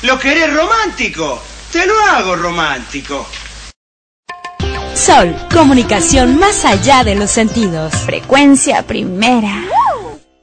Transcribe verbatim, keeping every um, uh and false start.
¿Lo querés romántico? Te lo hago romántico. Sol, comunicación más allá de los sentidos. Frecuencia primera.